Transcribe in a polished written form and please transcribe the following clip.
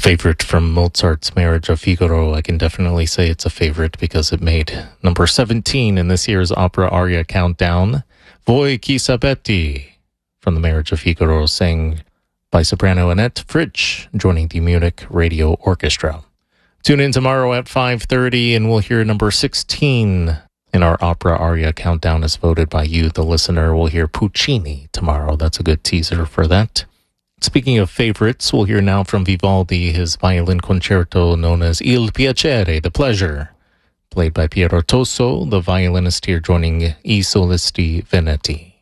favorite from Mozart's Marriage of Figaro. I can definitely say it's a favorite because it made number 17 in this year's opera aria countdown. Voi chi sapete from the Marriage of Figaro, sang by soprano Annette Fritsch, joining the Munich Radio Orchestra. Tune in tomorrow at 5:30 and we'll hear number 16 in our opera aria countdown as voted by you, the listener. We'll hear Puccini tomorrow. That's a good teaser for that. Speaking of favorites, we'll hear now from Vivaldi his violin concerto known as Il Piacere, the Pleasure, played by Piero Toso, the violinist here joining I Solisti Veneti.